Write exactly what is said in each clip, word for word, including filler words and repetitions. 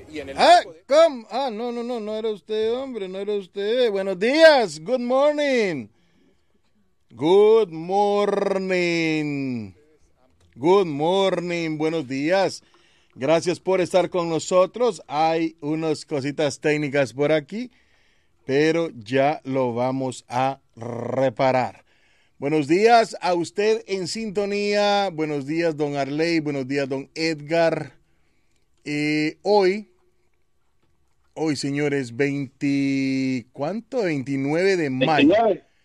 y en el Ah, marco de... ¿cómo? Ah, no, no, no, no era usted, hombre, no era usted. Buenos días, good morning. Good morning. Good morning, buenos días. Gracias por estar con nosotros. Hay unas cositas técnicas por aquí, pero ya lo vamos a reparar. Buenos días a usted en sintonía. Buenos días, don Arley. Buenos días, don Edgar. Eh, hoy, hoy, señores, veinte, ¿cuánto? veintinueve de mayo.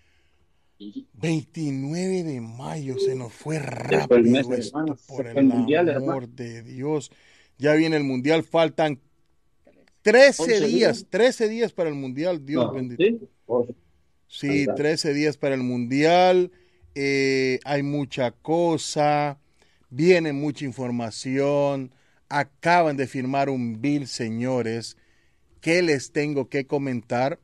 veintinueve de mayo, se nos fue Después mes, rápido esto, hermano, se por fue el el mundial, hermano. amor de Dios. Ya viene el mundial, faltan trece once días. días, trece días para el mundial, Dios No, bendito. sí. Oh, Sí, anda. trece días para el mundial, eh, hay mucha cosa, viene mucha información, acaban de firmar un bill, señores, que les tengo que comentar,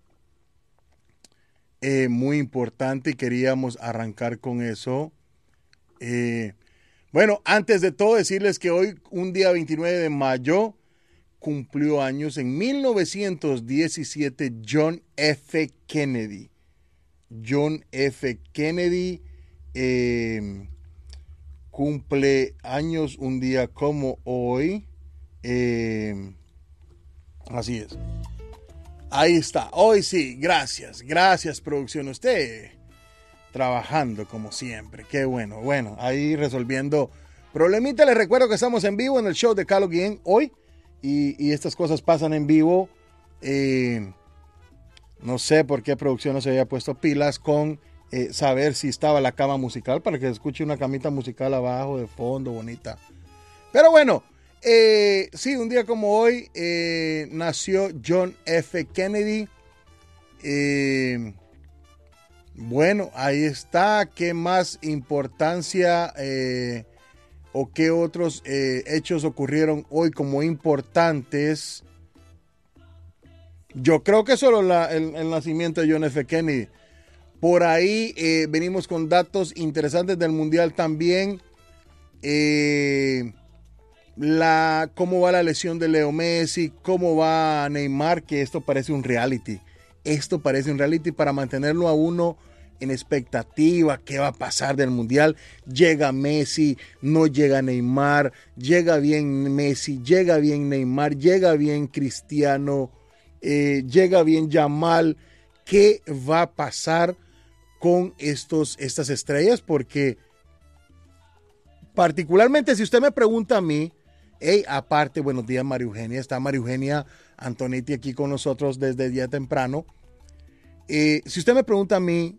eh, muy importante y queríamos arrancar con eso. Eh, bueno, antes de todo decirles que hoy, un día veintinueve de mayo, cumplió años en mil novecientos diecisiete John F. Kennedy. John F. Kennedy eh, cumple años un día como hoy. Eh, así es. Ahí está. Hoy sí. Gracias. Gracias, producción. Usted trabajando como siempre. Qué bueno. Bueno, ahí resolviendo problemitas. Les recuerdo que estamos en vivo en el show de Carlos Guillén hoy. Y, y estas cosas pasan en vivo. Eh, no sé por qué producción no se había puesto pilas con eh, saber si estaba la cama musical para que se escuche una camita musical abajo de fondo bonita. Pero bueno, eh, sí, un día como hoy eh, nació John F. Kennedy. Eh, bueno, ahí está. ¿Qué más importancia eh, o qué otros eh, hechos ocurrieron hoy como importantes? Yo creo que solo la, el, el nacimiento de John F. Kennedy. Por ahí eh, venimos con datos interesantes del Mundial también. Eh, la, cómo va la lesión de Leo Messi, cómo va Neymar, que esto parece un reality. Esto parece un reality para mantenerlo a uno en expectativa. ¿Qué va a pasar del Mundial? Llega Messi, no llega Neymar, llega bien Messi, llega bien Neymar, llega bien Cristiano, eh, llega bien Yamal. ¿Qué va a pasar con estos, estas estrellas? Porque particularmente si usted me pregunta a mí, hey, aparte, buenos días María Eugenia, está María Eugenia Antonetti aquí con nosotros desde día temprano. Eh, si usted me pregunta a mí,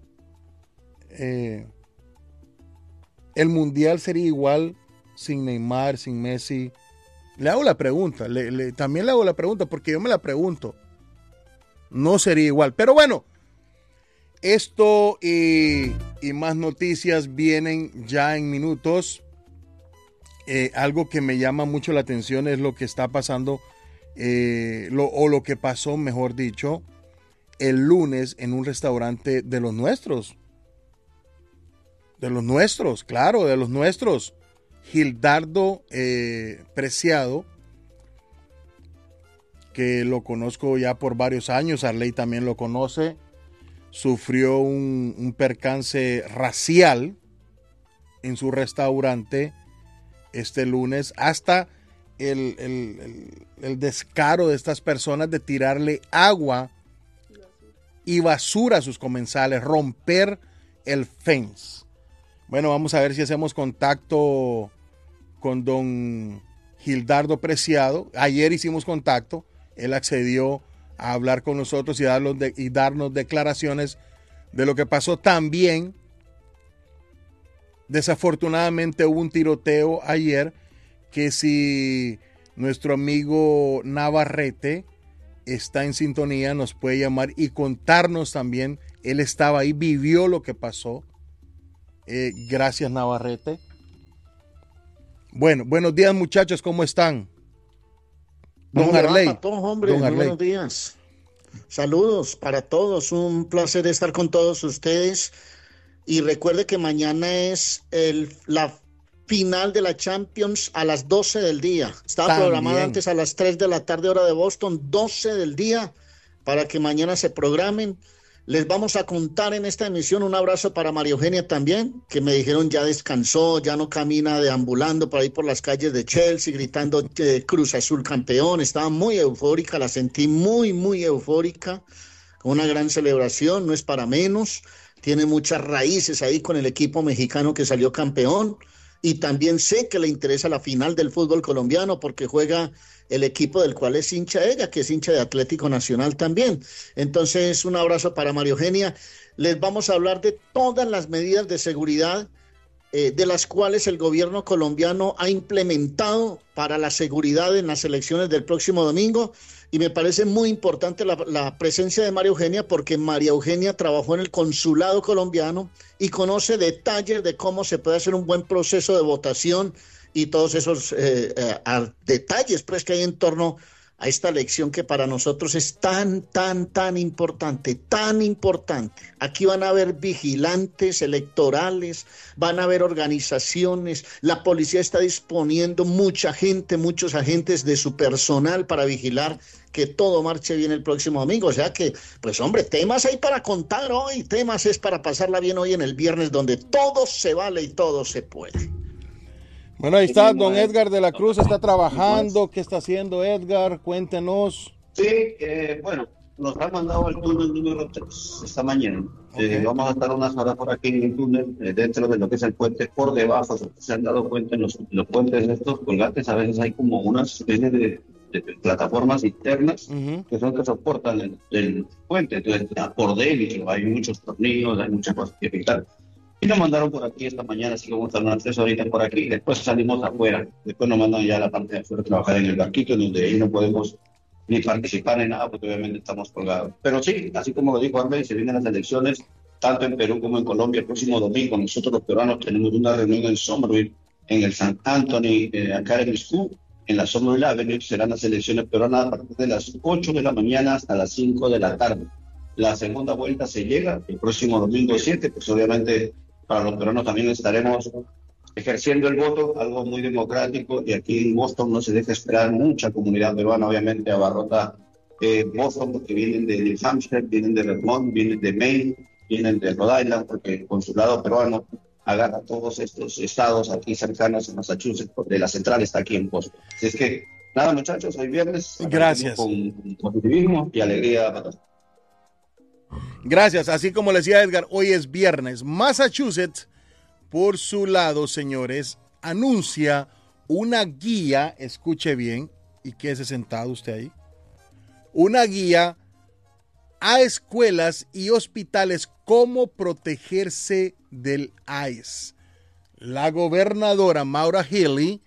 eh, el Mundial sería igual sin Neymar, sin Messi. Le hago la pregunta, le, le, también le hago la pregunta porque yo me la pregunto. No sería igual, pero bueno, esto y, y más noticias vienen ya en minutos. Eh, algo que me llama mucho la atención es lo que está pasando, eh, lo, o lo que pasó, mejor dicho, el lunes en un restaurante de los nuestros. De los nuestros, claro, de los nuestros. Gildardo eh, Preciado, que lo conozco ya por varios años, Arley también lo conoce, sufrió un, un percance racial en su restaurante este lunes, hasta el, el, el, el descaro de estas personas de tirarle agua y basura a sus comensales, romper el fence. Bueno, vamos a ver si hacemos contacto con don Gildardo Preciado. Ayer hicimos contacto, él accedió a hablar con nosotros y, darnos de, y darnos declaraciones de lo que pasó. También, desafortunadamente, hubo un tiroteo ayer que si nuestro amigo Navarrete está en sintonía, nos puede llamar y contarnos también. Él estaba ahí, vivió lo que pasó. Eh, gracias, Navarrete. Bueno, buenos días, muchachos, ¿cómo están? Don ¿Cómo le va, Arley. Patón, hombre? Don Muy Arley. buenos días. Saludos para todos. Un placer estar con todos ustedes. Y recuerde que mañana es el, la final de la Champions a las doce del día. Estaba También. programada antes a las tres de la tarde, hora de Boston, doce del día, para que mañana se programen. Les vamos a contar en esta emisión. Un abrazo para María Eugenia también, que me dijeron ya descansó, ya no camina deambulando por ahí por las calles de Chelsea, gritando eh, Cruz Azul campeón. Estaba muy eufórica, la sentí muy, muy eufórica, con una gran celebración, no es para menos. Tiene muchas raíces ahí con el equipo mexicano que salió campeón. Y también sé que le interesa la final del fútbol colombiano porque juega el equipo del cual es hincha ella, que es hincha de Atlético Nacional también. Entonces, un abrazo para María Eugenia. Les vamos a hablar de todas las medidas de seguridad eh, de las cuales el gobierno colombiano ha implementado para la seguridad en las elecciones del próximo domingo. Y me parece muy importante la, la presencia de María Eugenia porque María Eugenia trabajó en el consulado colombiano y conoce detalles de cómo se puede hacer un buen proceso de votación y todos esos eh, eh, detalles pues, que hay en torno a esta elección que para nosotros es tan, tan, tan importante, tan importante. Aquí van a haber vigilantes electorales, van a haber organizaciones, la policía está disponiendo mucha gente, muchos agentes de su personal para vigilar que todo marche bien el próximo domingo. O sea que, pues hombre, temas hay para contar hoy, temas es para pasarla bien hoy en el viernes, donde todo se vale y todo se puede. Bueno, ahí está, don Edgar de la Cruz está trabajando. ¿Qué está haciendo, Edgar? Cuéntenos. Sí, eh, bueno, nos han mandado al túnel número tres esta mañana. Okay. Eh, vamos a estar unas horas por aquí en el túnel, eh, dentro de lo que es el puente, por debajo. Se han dado cuenta en los, los puentes de estos colgantes, a veces hay como unas especies de, de plataformas internas uh-huh. que son que soportan el, el puente. Entonces, por dentro hay muchos tornillos, hay muchas cosas que evitar. Y nos mandaron por aquí esta mañana, así que vamos a estar unas tres horitas por aquí. Después salimos afuera. Después nos mandan ya a la parte de afuera a trabajar en el barquito, donde ahí no podemos ni participar en nada, porque obviamente estamos colgados. Pero sí, así como lo dijo Arley, se vienen las elecciones, tanto en Perú como en Colombia. El próximo domingo nosotros los peruanos tenemos una reunión en Somerville, en el San Anthony eh, Academy School, en la Somerville Avenue. Serán las elecciones peruanas a partir de las ocho de la mañana hasta las cinco de la tarde. La segunda vuelta se llega el próximo domingo siete, pues obviamente para los peruanos también estaremos ejerciendo el voto, algo muy democrático, y aquí en Boston no se deja esperar mucha comunidad peruana, obviamente abarrota eh, Boston, porque vienen de New Hampshire, vienen de Vermont, vienen de Maine, vienen de Rhode Island, porque el consulado peruano agarra todos estos estados aquí cercanos en Massachusetts, porque la central está aquí en Boston. Así es que, nada muchachos, hoy viernes. Gracias. Con, con positivismo y alegría para todos. Gracias, así como le decía Edgar, hoy es viernes. Massachusetts, por su lado, señores, anuncia una guía, escuche bien, y quédese sentado usted ahí, una guía a escuelas y hospitales cómo protegerse del I C E. La gobernadora Maura Healey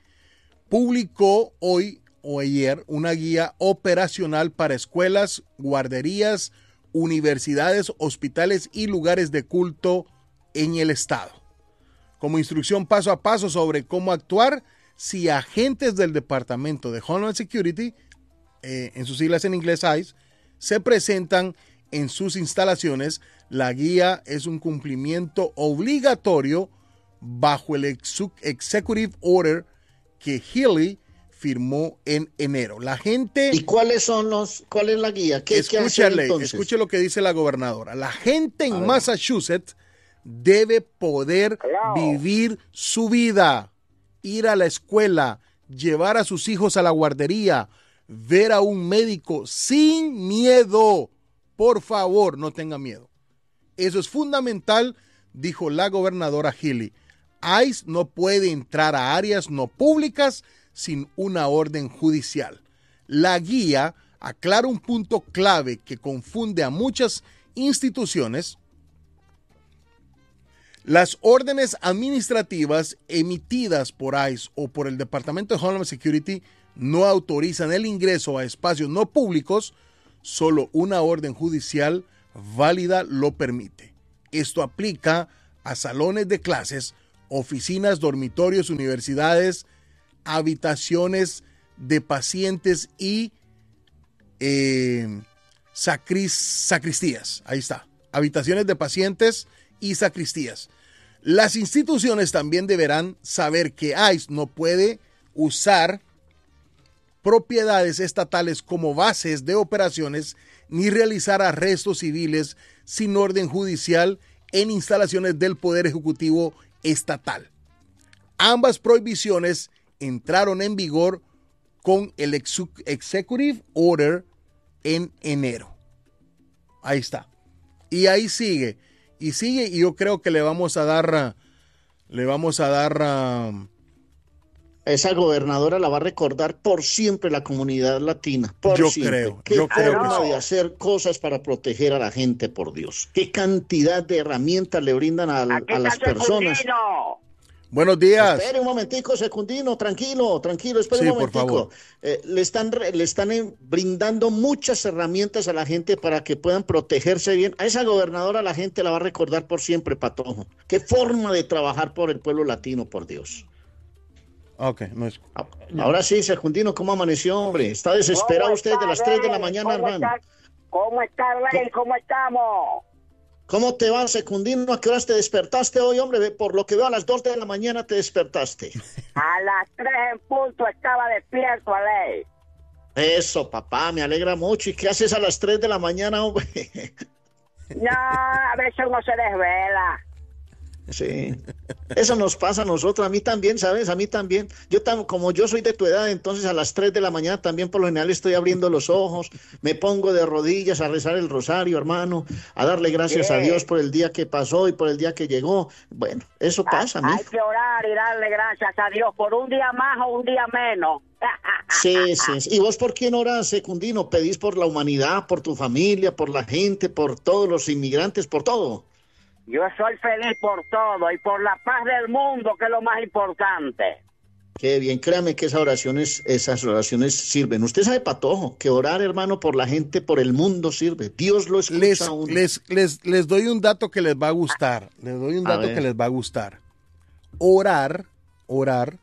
publicó hoy o ayer una guía operacional para escuelas, guarderías, universidades, hospitales y lugares de culto en el estado, como instrucción paso a paso sobre cómo actuar si agentes del Departamento de Homeland Security, eh, en sus siglas en inglés I C E, se presentan en sus instalaciones. La guía es un cumplimiento obligatorio bajo el Executive Order que Healey firmó en enero. La gente... ¿Y cuáles son los, cuál es la guía? ¿Qué, escúchale, ¿qué hacer, escuche lo que dice la gobernadora. La gente en Massachusetts debe poder Hello. vivir su vida, ir a la escuela, llevar a sus hijos a la guardería, ver a un médico sin miedo. Por favor, no tenga miedo. Eso es fundamental, dijo la gobernadora Healey. I C E no puede entrar a áreas no públicas sin una orden judicial. La guía aclara un punto clave que confunde a muchas instituciones. Las órdenes administrativas emitidas por I C E o por el Departamento de Homeland Security no autorizan el ingreso a espacios no públicos, solo una orden judicial válida lo permite. Esto aplica a salones de clases, oficinas, dormitorios, universidades, habitaciones de pacientes y eh, sacris, sacristías. Ahí está. Habitaciones de pacientes y sacristías. Las instituciones también deberán saber que ICE no puede usar propiedades estatales como bases de operaciones ni realizar arrestos civiles sin orden judicial en instalaciones del Poder Ejecutivo estatal. Ambas prohibiciones entraron en vigor con el Executive Order en enero. Ahí está. Y ahí sigue. Y sigue y yo creo que le vamos a dar, le vamos a dar... Uh, Esa gobernadora la va a recordar por siempre la comunidad latina. Por yo siempre. creo. Qué yo creo forma que sí. de hacer cosas para proteger a la gente, por Dios. Qué cantidad de herramientas le brindan a, a las personas. Secundino. Buenos días. Espere un momentico, Secundino, tranquilo, tranquilo, espere Sí, un momentico. por favor. Eh, le están, le están eh, brindando muchas herramientas a la gente para que puedan protegerse bien. A esa gobernadora la gente la va a recordar por siempre, Patojo. Qué forma de trabajar por el pueblo latino, por Dios. Ok, no es... Ahora sí, Secundino, ¿cómo amaneció, hombre? ¿Está desesperado usted de las tres de la mañana, ¿Cómo hermano? Está, ¿Cómo está, Rey? ¿Cómo estamos? ¿Cómo te va, Secundino? ¿A qué horas te despertaste hoy, hombre? Por lo que veo, a las dos de la mañana te despertaste. A las tres en punto estaba despierto, Rey. Eso, papá, me alegra mucho. ¿Y qué haces a las tres de la mañana, hombre? No, a veces uno se desvela. Sí, eso nos pasa a nosotros, a mí también, ¿sabes? A mí también. Yo tam, como yo soy de tu edad, entonces a las tres de la mañana también por lo general estoy abriendo los ojos, me pongo de rodillas a rezar el rosario, hermano, a darle gracias Bien. a Dios por el día que pasó y por el día que llegó. Bueno, eso pasa, hay, hay mijo. que orar y darle gracias a Dios por un día más o un día menos. Sí, sí, sí. ¿Y vos por quién orás, Secundino? ¿Pedís por la humanidad, por tu familia, por la gente, por todos los inmigrantes, por todo? Yo soy feliz por todo y por la paz del mundo, que es lo más importante. Qué bien, créame que esas oraciones, esas oraciones sirven. Usted sabe, Patojo, que orar, hermano, por la gente, por el mundo sirve. Dios lo escucha Les, a uno. les, les, les doy un dato que les va a gustar. Les doy un A dato ver. que les va a gustar. Orar, orar,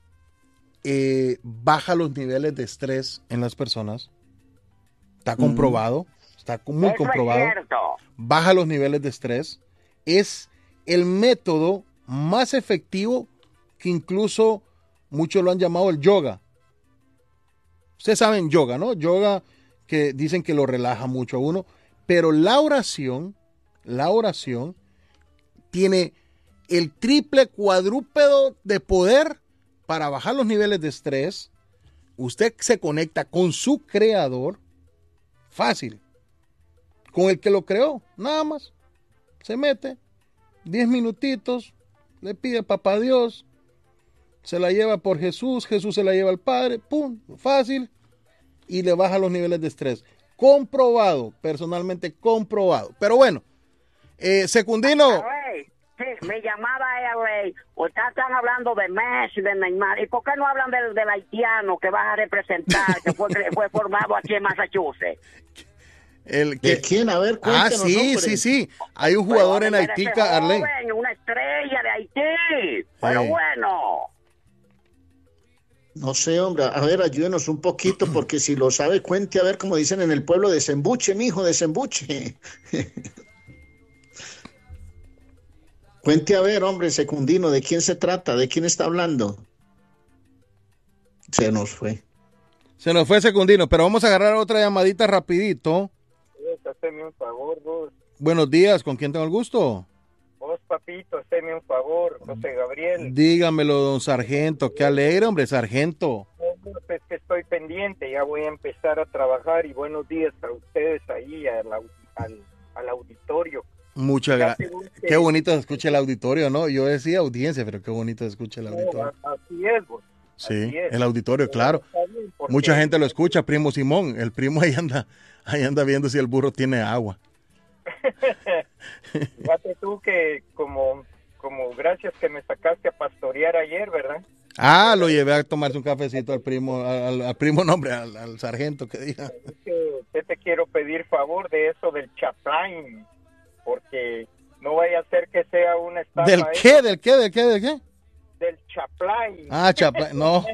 eh, baja los niveles de estrés en las personas. Está comprobado. Está muy Eso comprobado. es cierto. Baja los niveles de estrés. Es el método más efectivo que incluso muchos lo han llamado el yoga. Ustedes saben yoga, ¿no? Yoga que dicen que lo relaja mucho a uno, pero la oración, la oración tiene el triple cuadrúpedo de poder para bajar los niveles de estrés. Usted se conecta con su creador, fácil, con el que lo creó, nada más. Se mete, diez minutitos, le pide a papá Dios, se la lleva por Jesús, Jesús se la lleva al Padre, pum, fácil, y le baja los niveles de estrés. Comprobado, personalmente comprobado. Pero bueno, eh, Secundino. Rey, sí, mi llamada es, Rey, ustedes están hablando de Messi, de Neymar, ¿y por qué no hablan del, del haitiano que vas a representar, que fue, fue formado aquí en Massachusetts? El que... ¿De quién? A ver, Ah, cuéntenos, sí, hombre. sí, sí. Hay un jugador en Pero, Haití, ese Arley. joven, una estrella de Haití, pero Sí. bueno. No sé, hombre, a ver, ayúdenos un poquito, porque si lo sabe, cuente, a ver, como dicen en el pueblo, desembuche, mijo, desembuche. Cuente, a ver, hombre, Secundino, ¿de quién se trata? ¿De quién está hablando? Se nos fue. Se nos fue Secundino, pero vamos a agarrar otra llamadita rapidito. Haceme un favor, vos. Buenos días, ¿con quién tengo el gusto? Vos, papito, haceme un favor, José Gabriel. Dígamelo, don Sargento. Qué alegre, hombre, Sargento. Es que estoy pendiente, ya voy a empezar a trabajar y buenos días a ustedes ahí, al, al, al auditorio. Muchas Ya gracias. según que- Qué bonito se escucha el auditorio, ¿no? Yo decía audiencia, pero qué bonito se escucha el auditorio. No, así es, vos. Sí, así es. el auditorio, claro. Está bien, porque- Mucha gente lo escucha, primo Simón. El primo ahí anda, ahí anda viendo si el burro tiene agua. Fíjate tú que como, como gracias que me sacaste a pastorear ayer, ¿verdad? Ah, lo llevé a tomarse un cafecito al primo, al, al primo nombre, al, al sargento que diga. Es que yo te quiero pedir favor de eso del chaplain, porque no vaya a ser que sea una estafa. ¿Del eso, qué? ¿Del qué? ¿Del qué? ¿Del qué? Del chaplain. Ah, chapa, no.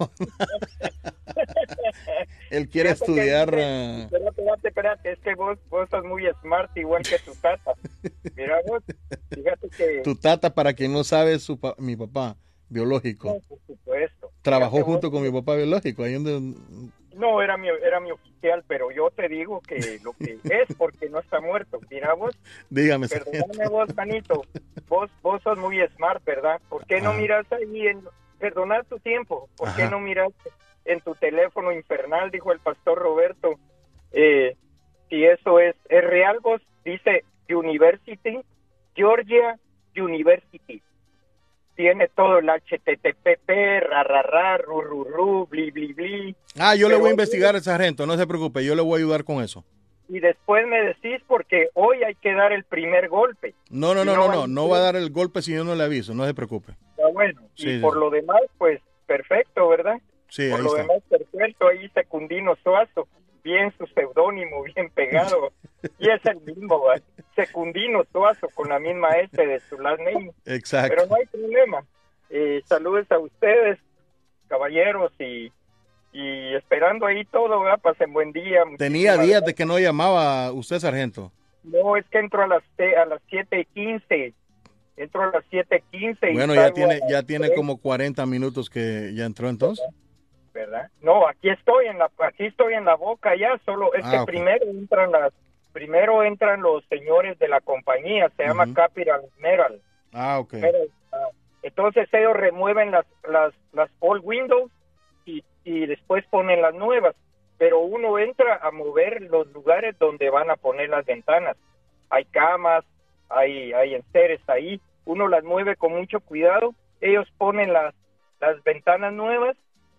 Él quiere Fíjate que estudiar. dice- ah, Espérate, espérate, espérate, es que vos, vos sos muy smart, igual que tu tata. Mira vos, fíjate que... Tu tata, para quien no sabe, es su pa- mi papá biológico. No, por supuesto. Trabajó Fíjate junto vos, con mi papá biológico. Ahí donde... No, era mi, era mi oficial, pero yo te digo que lo que es porque no está muerto. Mira vos, Dígame, perdóname sargento. vos, Manito, vos, vos sos muy smart, ¿verdad? ¿Por qué no Ajá. miras ahí, en, perdonar tu tiempo, por qué Ajá. no miras en tu teléfono infernal, dijo el pastor Roberto, eh, si eso es, es real, vos, dice University, Georgia University. Tiene todo el H T T P, ra, ra, ra, ru, ru, ru, bli, bli, bli. Ah, yo le Pero voy a investigar al sargento, no se preocupe, yo le voy a ayudar con eso. Y después me decís porque hoy hay que dar el primer golpe. No, no, Y no, no no, va no, a no va a dar el golpe si yo no le aviso, no se preocupe. Está bueno. Sí, y sí, por sí. lo demás, pues, perfecto, ¿verdad? Sí, por ahí lo está. demás, perfecto. Ahí Secundino Suazo, bien su seudónimo, bien pegado. Y es el mismo, ¿verdad? Secundino Suazo, con la misma S de su last name. Exacto. Pero no hay problema. Eh, saludos a ustedes, caballeros, y, y esperando ahí todo, ¿verdad? Pasen buen día. Tenía Muchísimas días de que no llamaba usted, sargento. No, es que entro a las te- a las siete y quince. Entro a las siete y quince. Bueno, y ya salgo tiene, a las ya tiene tres, como cuarenta minutos que ya entró entonces. ¿verdad? No, aquí estoy en la aquí estoy en la boca ya, solo es Ah, que ok. primero entran las primero entran los señores de la compañía, se llama Ujú. Capital Metal. Ah, ok. Metal, ah, entonces ellos remueven las las las old windows y, y después ponen las nuevas, pero uno entra a mover los lugares donde van a poner las ventanas. Hay camas, hay hay enseres ahí, uno las mueve con mucho cuidado, ellos ponen las las ventanas nuevas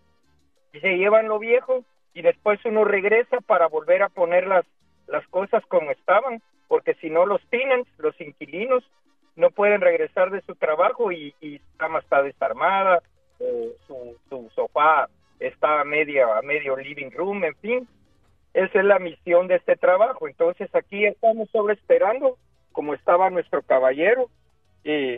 y se llevan lo viejo y después uno regresa para volver a poner las, las cosas como estaban, porque si no los tenants, los inquilinos, no pueden regresar de su trabajo y, y su cama está desarmada, o su, su sofá está a, media, a medio living room, en fin. Esa es la misión de este trabajo. Entonces aquí estamos solo esperando, como estaba nuestro caballero, y,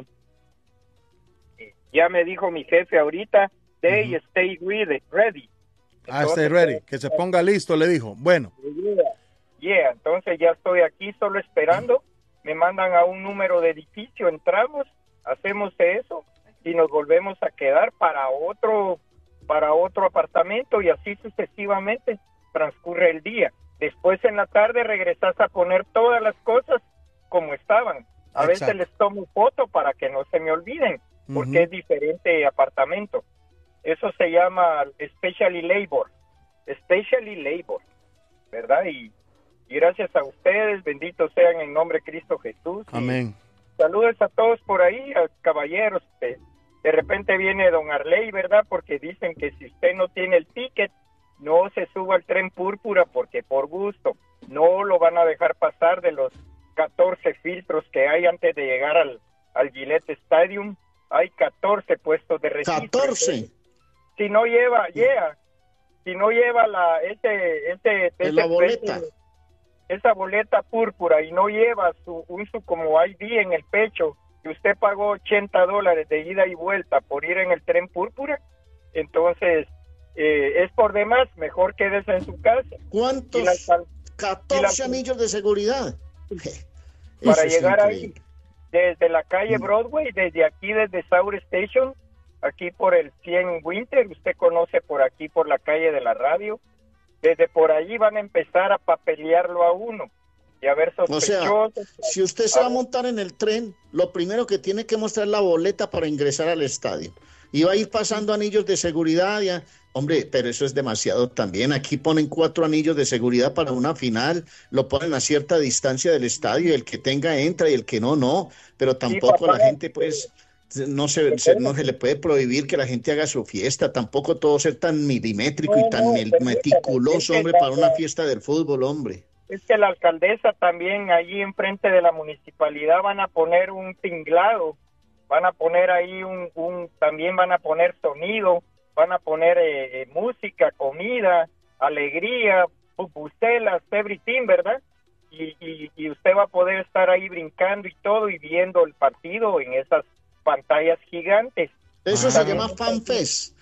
y ya me dijo mi jefe ahorita, they Ujú. stay with it, ready. Ah, stay ready, que se ponga listo, le dijo. Bueno, Yeah, yeah, entonces ya estoy aquí solo esperando, me mandan a un número de edificio, entramos, hacemos eso y nos volvemos a quedar para otro para otro apartamento y así sucesivamente transcurre el día. Después en la tarde regresas a poner todas las cosas como estaban. A veces Exacto. les tomo foto para que no se me olviden, porque Ujú. es diferente apartamento. Eso se llama Specially Labor, Specially Labor, ¿verdad? Y, y gracias a ustedes, benditos sean en nombre de Cristo Jesús. Y amén. saludos a todos por ahí, a caballeros. De, de repente viene don Arley, ¿verdad? Porque dicen que si usted no tiene el ticket, no se suba al tren púrpura porque por gusto no lo van a dejar pasar de los catorce filtros que hay antes de llegar al, al Gillette Stadium. Hay catorce puestos de registro. catorce. Si no lleva, yeah, si no lleva la ese ese, Es ese la boleta. ese- esa boleta púrpura y no lleva su un su como I D en el pecho y usted pagó ochenta dólares de ida y vuelta por ir en el tren púrpura, entonces eh, es por demás, mejor quédese en su casa. Y la ¿Cuántos? alcal- catorce y la- anillos de seguridad. para Eso es llegar ahí increíble. desde la calle Mm. Broadway, desde aquí, desde South Station, aquí por el cien Winter, usted conoce por aquí, por la calle de la radio, desde por allí van a empezar a papelearlo a uno y a ver O sea, sospechosos. si usted se va a montar en el tren, lo primero que tiene que mostrar es la boleta para ingresar al estadio. Y va a ir pasando anillos de seguridad. Ya. Hombre, pero eso es demasiado también. Aquí ponen cuatro anillos de seguridad para una final, lo ponen a cierta distancia del estadio, y el que tenga entra y el que no, no. Pero tampoco papá. la gente, pues, no se, se- no se le puede prohibir que la gente haga su fiesta. Tampoco todo ser tan milimétrico No, y tan no, mil- permítame, meticuloso, es que hombre, la- para una fiesta del fútbol, hombre. Es que la alcaldesa también allí enfrente de la municipalidad van a poner un tinglado, van a poner ahí un, un también van a poner sonido, van a poner eh, eh, música, comida, alegría, pupuselas, everything, ¿verdad? Y, y, y usted va a poder estar ahí brincando y todo y viendo el partido en esas pantallas gigantes. Eso Ah. se llama FanFest.